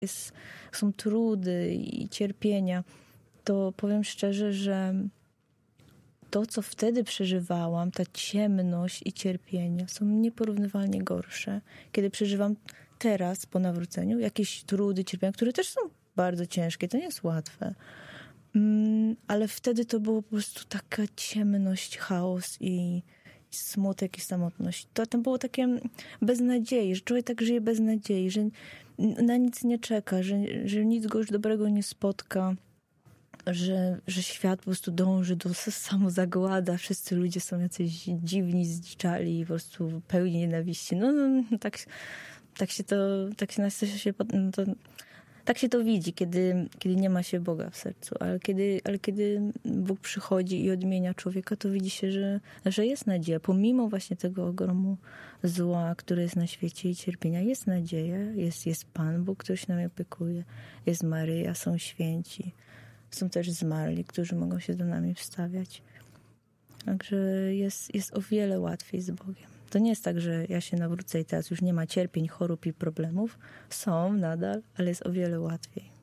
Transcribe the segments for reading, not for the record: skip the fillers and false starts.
są trudy i cierpienia, to powiem szczerze, że to, co wtedy przeżywałam, ta ciemność i cierpienia są nieporównywalnie gorsze. Kiedy przeżywam teraz, po nawróceniu, jakieś trudy, cierpienia, które też są bardzo ciężkie, to nie jest łatwe. Ale wtedy to było po prostu taka ciemność, chaos i smutek i samotność. To było takie bez nadziei, że człowiek tak żyje bez nadziei, że na nic nie czeka, że nic go już dobrego nie spotka, że świat po prostu dąży do samozagłada, wszyscy ludzie są jacyś dziwni, zdziczali i po prostu pełni nienawiści. Tak się to widzi, kiedy nie ma się Boga w sercu, ale kiedy Bóg przychodzi i odmienia człowieka, to widzi się, że jest nadzieja. Pomimo właśnie tego ogromu zła, które jest na świecie i cierpienia, jest nadzieja, jest Pan Bóg, który się nami opiekuje, jest Maryja, są święci. Są też zmarli, którzy mogą się do nami wstawiać. Także jest o wiele łatwiej z Bogiem. To nie jest tak, że ja się nawrócę i teraz już nie ma cierpień, chorób i problemów. Są nadal, ale jest o wiele łatwiej.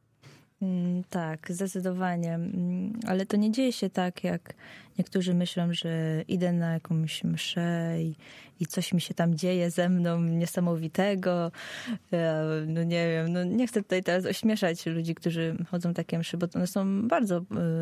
Tak, zdecydowanie. Ale to nie dzieje się tak, jak niektórzy myślą, że idę na jakąś mszę i coś mi się tam dzieje ze mną niesamowitego. No nie wiem, no nie chcę tutaj teraz ośmieszać ludzi, którzy chodzą takie mszy, bo one są bardzo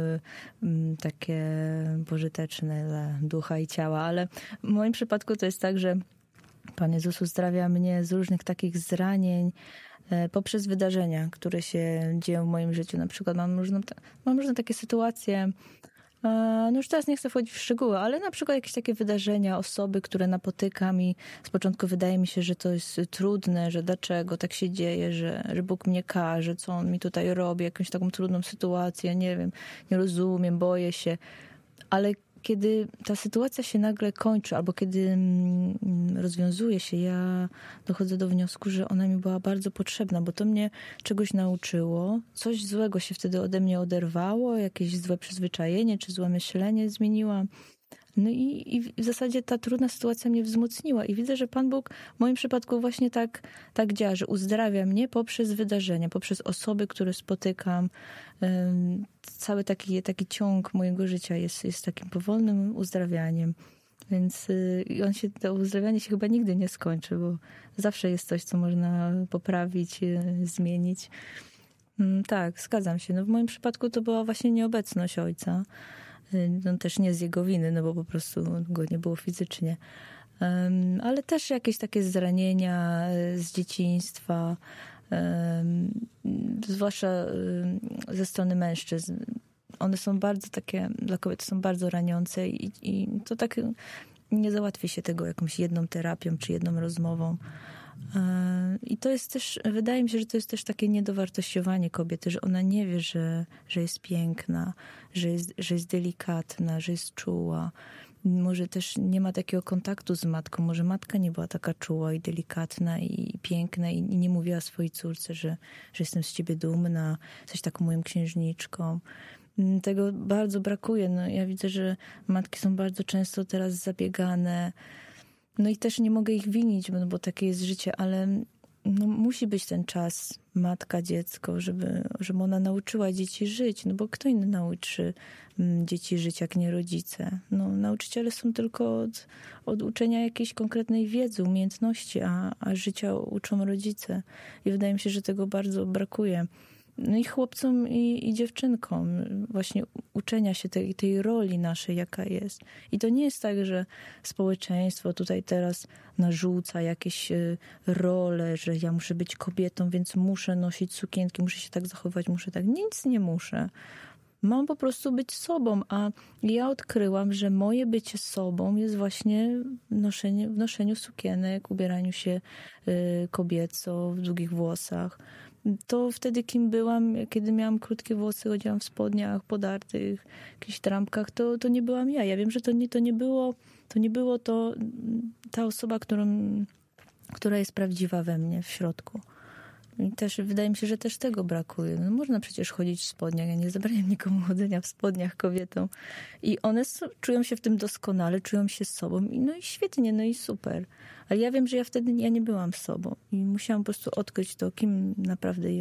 takie pożyteczne dla ducha i ciała, ale w moim przypadku to jest tak, że Pan Jezus uzdrawia mnie z różnych takich zranień, poprzez wydarzenia, które się dzieją w moim życiu. Na przykład mam różne takie sytuacje, no już teraz nie chcę wchodzić w szczegóły, ale na przykład jakieś takie wydarzenia, osoby, które napotykam i z początku wydaje mi się, że to jest trudne, że dlaczego tak się dzieje, że Bóg mnie karze, co On mi tutaj robi, jakąś taką trudną sytuację, nie wiem, nie rozumiem, boję się, ale kiedy ta sytuacja się nagle kończy, albo kiedy rozwiązuje się, ja dochodzę do wniosku, że ona mi była bardzo potrzebna, bo to mnie czegoś nauczyło, coś złego się wtedy ode mnie oderwało, jakieś złe przyzwyczajenie czy złe myślenie zmieniłam. No i w zasadzie ta trudna sytuacja mnie wzmocniła i widzę, że Pan Bóg w moim przypadku właśnie tak działa, że uzdrawia mnie poprzez wydarzenia, poprzez osoby, które spotykam. Cały taki ciąg mojego życia jest takim powolnym uzdrawianiem. Więc to uzdrawianie się chyba nigdy nie skończy, bo zawsze jest coś, co można poprawić, zmienić. Tak, zgadzam się. No w moim przypadku to była właśnie nieobecność ojca. No też nie z jego winy, no bo po prostu go nie było fizycznie. Ale też jakieś takie zranienia z dzieciństwa, zwłaszcza ze strony mężczyzn. One są bardzo takie, dla kobiet są bardzo raniące i to tak nie załatwi się tego jakąś jedną terapią czy jedną rozmową. I to jest też, wydaje mi się, że to jest też takie niedowartościowanie kobiety, że ona nie wie, że jest piękna, że jest delikatna, że jest czuła. Może też nie ma takiego kontaktu z matką, może matka nie była taka czuła i delikatna i piękna i nie mówiła swojej córce, że jestem z ciebie dumna, jesteś taką moją księżniczką. Tego bardzo brakuje. No, ja widzę, że matki są bardzo często teraz zabiegane. No i też nie mogę ich winić, bo takie jest życie, ale no, musi być ten czas matka, dziecko, żeby ona nauczyła dzieci żyć. No bo kto inny nauczy dzieci żyć, jak nie rodzice? No, nauczyciele są tylko od uczenia jakiejś konkretnej wiedzy, umiejętności, a życia uczą rodzice. I wydaje mi się, że tego bardzo brakuje. No i chłopcom i dziewczynkom właśnie uczenia się tej roli naszej, jaka jest. I to nie jest tak, że społeczeństwo tutaj teraz narzuca jakieś role, że ja muszę być kobietą, więc muszę nosić sukienki, muszę się tak zachowywać, muszę tak. Nic nie muszę. Mam po prostu być sobą, a ja odkryłam, że moje bycie sobą jest właśnie w noszeniu sukienek, ubieraniu się kobieco, w długich włosach. To wtedy, kim byłam, kiedy miałam krótkie włosy, chodziłam w spodniach podartych, jakichś trampkach, to nie byłam ja. Ja wiem, że to nie było ta osoba, która jest prawdziwa we mnie w środku. I też wydaje mi się, że też tego brakuje. No, można przecież chodzić w spodniach. Ja nie zabraniam nikomu chodzenia w spodniach kobietom. I one czują się w tym doskonale, czują się z sobą. No i świetnie, no i super. Ale ja wiem, że ja wtedy nie byłam sobą. I musiałam po prostu odkryć to, kim naprawdę